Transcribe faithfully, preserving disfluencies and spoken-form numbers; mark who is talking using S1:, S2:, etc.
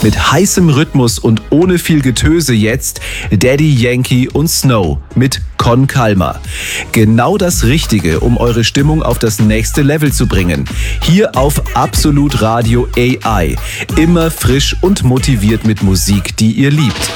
S1: Mit heißem Rhythmus und ohne viel Getöse jetzt Daddy Yankee und Snow mit Con Calma. Genau das Richtige, um eure Stimmung auf das nächste Level zu bringen. Hier auf Absolut Radio A I. Immer frisch und motiviert mit Musik, die ihr liebt.